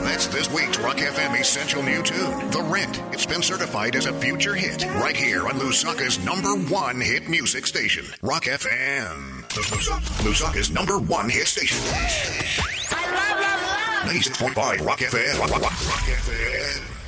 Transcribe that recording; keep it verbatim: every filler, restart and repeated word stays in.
That's this week's Rock F M Essential New Tune, The Rent. It's been certified as a future hit right here on Lusaka's number one hit music station, Rock F M. Lusaka's number one hit station. I love, love, love. ninety-six point five Rock F M. Rock, rock, rock F M.